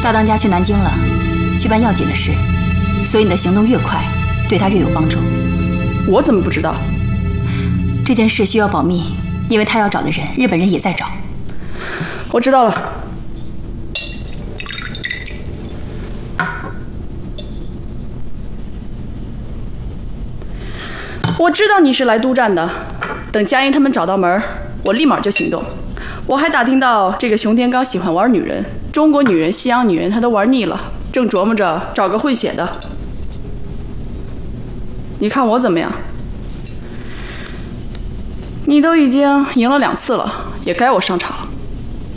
大当家去南京了，去办要紧的事，所以你的行动越快，对他越有帮助。 我怎么不知道？ 这件事需要保密，因为他要找的人，日本人也在找。 我知道了。我知道你是来督战的，等佳音他们找到门，我立马就行动。我还打听到这个熊天罡喜欢玩女人，中国女人、西洋女人他都玩腻了，正琢磨着找个混血的。你看我怎么样？你都已经赢了2次了，也该我上场了。